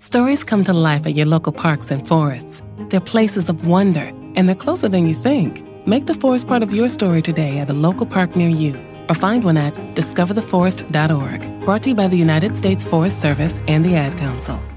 Stories come to life at your local parks and forests. They're places of wonder, and they're closer than you think. Make the forest part of your story today at a local park near you, or find one at discovertheforest.org. Brought to you by the United States Forest Service and the Ad Council.